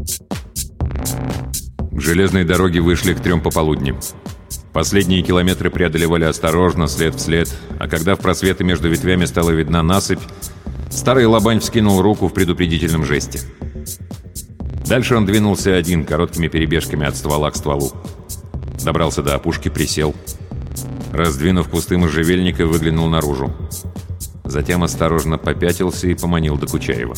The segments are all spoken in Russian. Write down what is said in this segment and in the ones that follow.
К железной дороге вышли к 3 пополудни. Последние километры преодолевали осторожно, след в след, а когда в просветы между ветвями стала видна насыпь, старый лобань вскинул руку в предупредительном жесте. Дальше он двинулся один, короткими перебежками от ствола к стволу. Добрался до опушки, присел. Раздвинув кусты можжевельника, выглянул наружу. Затем осторожно попятился и поманил Докучаева.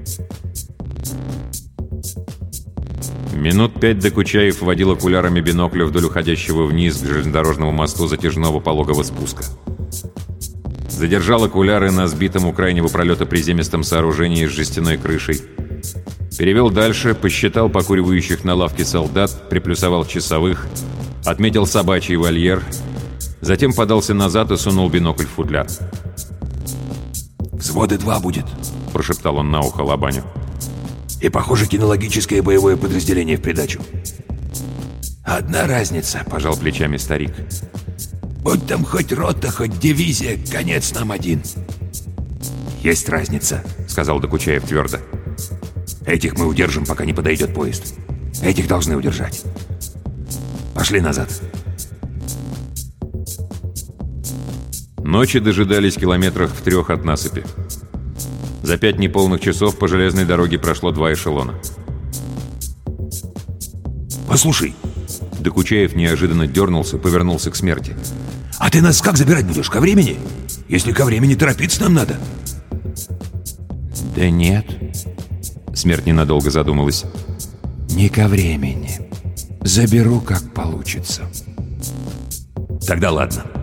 Минут 5 Докучаев водил окулярами бинокля вдоль уходящего вниз к железнодорожному мосту затяжного пологого спуска. Задержал окуляры на сбитом у крайнего пролета приземистом сооружении с жестяной крышей. Перевел дальше, посчитал покуривающих на лавке солдат, приплюсовал часовых, отметил собачий вольер, затем подался назад и сунул бинокль в футляр. «Взвода 2 будет», — прошептал он на ухо Лобаню. «И, похоже, кинологическое боевое подразделение в придачу». «Одна разница», — пожал плечами старик. «Будь там хоть рота, хоть дивизия, конец нам один». «Есть разница», — сказал Докучаев твердо. «Этих мы удержим, пока не подойдет поезд. Этих должны удержать. Пошли назад». Ночи дожидались километрах в 3 от насыпи. За 5 неполных часов по железной дороге прошло 2 эшелона. «Послушай!» Докучаев неожиданно дернулся, повернулся к Смерти. «А ты нас как забирать будешь? Ко времени? Если ко времени, торопиться нам надо». «Да нет», — Смерть ненадолго задумалась. «Не ко времени. Заберу, как получится». «Тогда ладно».